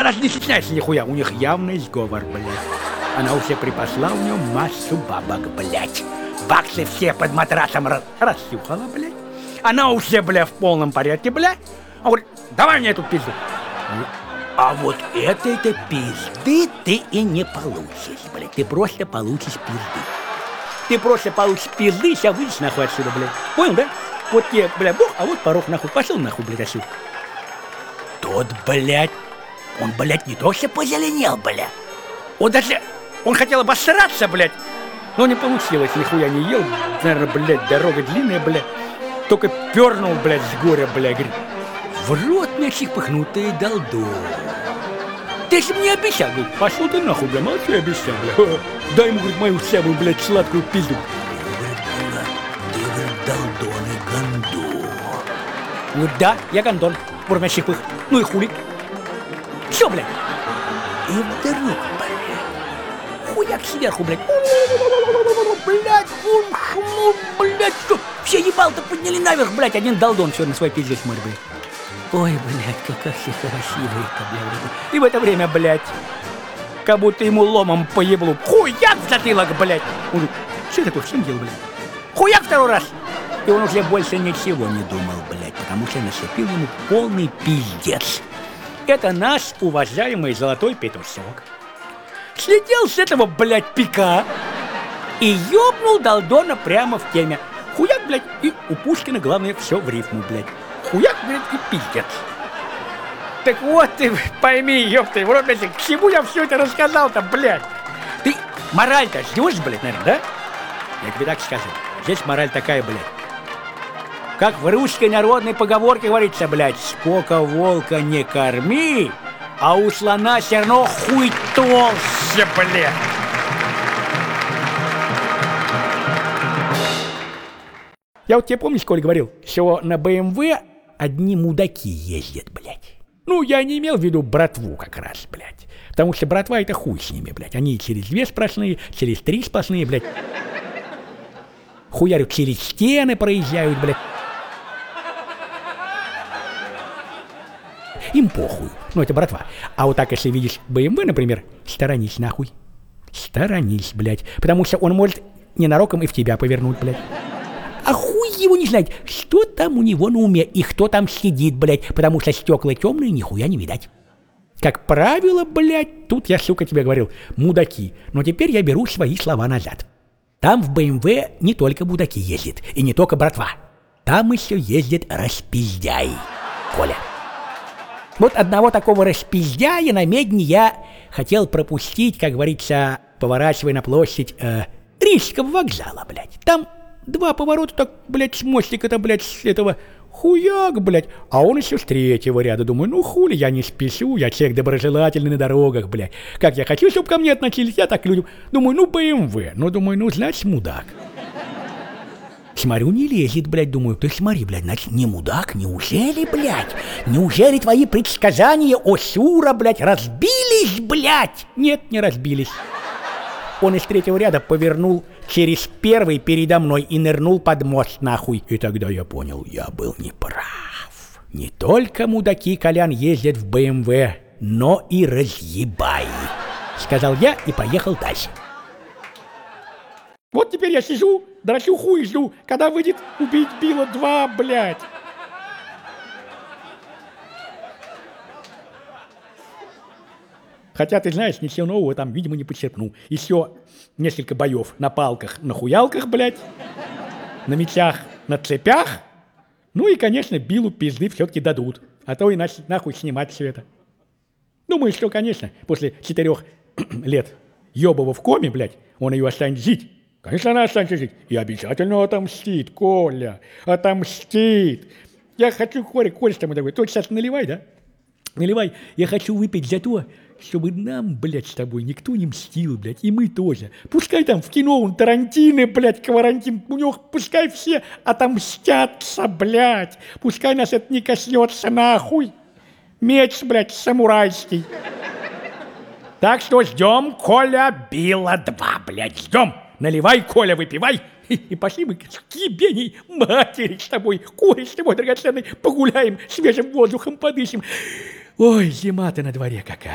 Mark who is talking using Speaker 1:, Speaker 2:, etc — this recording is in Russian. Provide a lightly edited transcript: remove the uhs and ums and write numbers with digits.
Speaker 1: даже не стесняйся нихуя, у них явный сговор, блядь. Она уже припасла у нее массу бабок, блядь. Баксы все под матрасом рассюхала, блядь. Она уже, блядь, в полном порядке, блядь. Она говорит, давай мне эту пизду. А вот этой-то пизды ты и не получишь, блядь. Ты просто получишь пизды. Ты просто получишь пизды, сейчас выйдешь нахуй отсюда, блядь. Понял, да? Вот тебе, блядь, бог, а вот порог нахуй. Пошел нахуй, блядь, отсюда. Тот, блядь, он, блядь, не то что позеленел, блядь. Он хотел обосраться, блядь. Но не получилось, нихуя не ел. Наверное, блядь, дорога длинная, блядь. Только пернул, блядь, с горя, блядь. Говорит, в рот мне чихпыхнутый долдон. Ты же мне обещал, говорит, пошел ты нахуй, блядь, молчу, я обещал, блядь. Дай ему, говорит, мою самую, блядь, сладкую пизду. Ты, говорит, долдон и гондон. Ну да, я гондон, вровня чихпых. Ну и хули. Все, блядь. И вдруг, блядь, хуяк сверху, блядь. Блядь, блядь, что? Все ебал-то подняли наверх, блядь, один долдон все на свой пиздец смотрит, блядь. Ой, блядь, какая все красивая-то, блядь. И в это время, блядь, как будто ему ломом по еблу. Хуяк в затылок, блядь. Он говорит, что такое, в чем дело, блядь? Хуяк второй раз. И он уже больше ничего не думал, блядь, потому что насыпил ему полный пиздец. Это наш уважаемый золотой петушок слетел с этого, блядь, пика и ёбнул долдона прямо в теме. Хуяк, блядь, и у Пушкина, главное, все в рифму, блядь. Хуяк, блядь, и пиздец. Так вот ты пойми, ёпты, в рот, блядь, к чему я все это рассказал-то, блядь? Ты мораль-то ждешь, блядь, наверное, да? Я тебе так скажу. Здесь мораль такая, блядь. Как в русской народной поговорке говорится, блядь, сколько волка не корми, а у слона все равно хуй толще, блядь. Я вот тебе, помнишь, Коль, говорил, что на БМВ одни мудаки ездят, блядь. Ну, я не имел в виду братву как раз, блядь. Потому что братва это хуй с ними, блядь. Они через 2 сплошные, через 3 сплошные, блядь. Хуярю через стены проезжают, блядь. Им похуй. Ну, это братва. А вот так, если видишь БМВ, например, сторонись нахуй. Сторонись, блядь. Потому что он может ненароком и в тебя повернуть, блядь. А хуй его не знает, что там у него на уме и кто там сидит, блядь. Потому что стекла темные, нихуя не видать. Как правило, блядь, тут я, сука, тебе говорил, мудаки. Но теперь я беру свои слова назад. Там в БМВ не только мудаки ездят, и не только братва. Там еще ездит распиздяй, Коля. Вот одного такого распиздяя на Медне я хотел пропустить, как говорится, поворачивая на площадь Рижского вокзала, блядь. Там 2 поворота так, блядь, с мостика-то, блядь, с этого хуяк, блядь. А он еще с 3-го ряда. Думаю, ну хули, я не спешу, я человек доброжелательный на дорогах, блядь. Как я хочу, чтобы ко мне относились, я так людям. Думаю, ну БМВ. Ну, думаю, ну, значит, мудак. Смотрю, не лезет, блядь, думаю, ты смотри, блядь, значит, не мудак, неужели, блядь? Неужели твои предсказания о Сюра, блядь, разбились, блядь? Нет, не разбились. Он из 3-го ряда повернул через 1-й передо мной и нырнул под мост, нахуй. И тогда я понял, я был неправ. Не только мудаки, Колян, ездят в БМВ, но и разъебай. Сказал я и поехал дальше. Вот теперь я сижу, драчу хуй жду, когда выйдет «Убить Билла 2», блядь. Хотя, ты знаешь, ничего нового там, видимо, не почерпнул. Еще несколько боев на палках, на хуялках, блядь, на мечах, на цепях. Ну и, конечно, Биллу пизды все-таки дадут. А то иначе нахуй снимать все это. Думаю, что, конечно, после 4 лет ебова в коме, блядь, он ее останется жить. Конечно, она останется жить. И обязательно отомстит, Коля. Отомстит. Я хочу, Коля, с тобой такой. Ты сейчас наливай, да? Наливай. Я хочу выпить за то, чтобы нам, блядь, с тобой никто не мстил, блядь. И мы тоже. Пускай там в кино он Тарантино, блядь, Кварантин. У него пускай все отомстятся, блядь. Пускай нас это не коснется, нахуй. Меч, блядь, самурайский. Так что ждем, Коля, Билла 2, блядь, ждем. Наливай, Коля, выпивай. И пошли мы к ебеней матери с тобой, Коля, с тобой, драгоценный, погуляем, свежим воздухом подышим. Ой, зима-то на дворе какая.